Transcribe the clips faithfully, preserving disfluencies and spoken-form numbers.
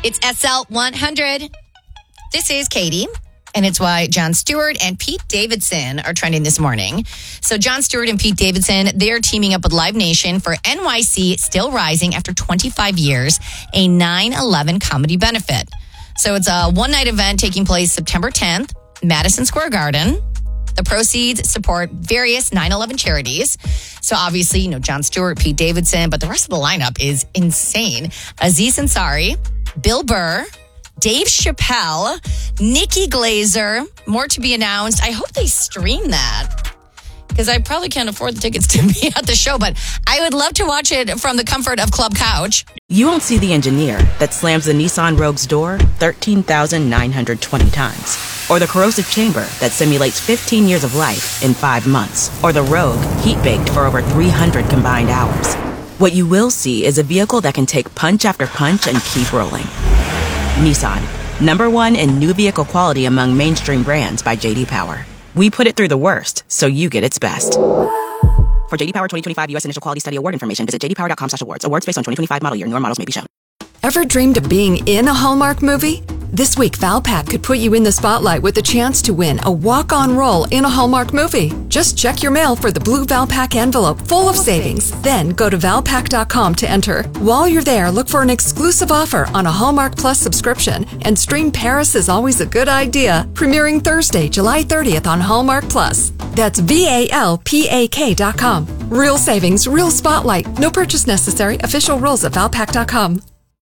It's S L one hundred. This is Katie, and it's why Jon Stewart and Pete Davidson are trending this morning. So Jon Stewart and Pete Davidson, they're teaming up with Live Nation for N Y C Still Rising After twenty-five years, a nine eleven comedy benefit. So it's a one-night event taking place September tenth, Madison Square Garden. The proceeds support various nine eleven charities. So obviously, you know, Jon Stewart, Pete Davidson, but the rest of the lineup is insane. Aziz Ansari, Bill Burr, Dave Chappelle, Nikki Glazer, more to be announced. I hope they stream that because I probably can't afford the tickets to be at the show, but I would love to watch it from the comfort of Club Couch. You won't see the engineer that slams the Nissan Rogue's door thirteen thousand nine hundred twenty times, or the corrosive chamber that simulates fifteen years of life in five months, or the Rogue heat-baked for over three hundred combined hours. What you will see is a vehicle that can take punch after punch and keep rolling. Nissan, number one in new vehicle quality among mainstream brands by J D Power. We put it through the worst, so you get its best. For J D Power twenty twenty-five U S Initial Quality Study Award information, visit j d power dot com slash awards. Awards based on twenty twenty-five model year. Newer models may be shown. Ever dreamed of being in a Hallmark movie? This week, Valpak could put you in the spotlight with a chance to win a walk-on role in a Hallmark movie. Just check your mail for the blue Valpak envelope full of savings. Then go to valpak dot com to enter. While you're there, look for an exclusive offer on a Hallmark Plus subscription and stream Paris is Always a Good Idea, premiering Thursday, July thirtieth on Hallmark Plus. That's V A L P A K dot com. Real savings, real spotlight. No purchase necessary. Official rules at valpak dot com.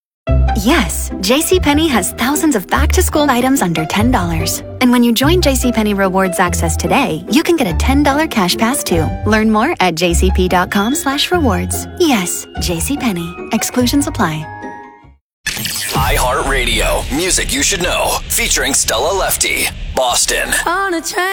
Yes, JCPenney has thousands of back-to-school items under ten dollars. And when you join JCPenney Rewards Access today, you can get a ten dollars cash pass too. Learn more at j c p dot com slash rewards. Yes, JCPenney. Exclusions apply. iHeartRadio. Music you should know. Featuring Stella Lefty. Boston. On a train.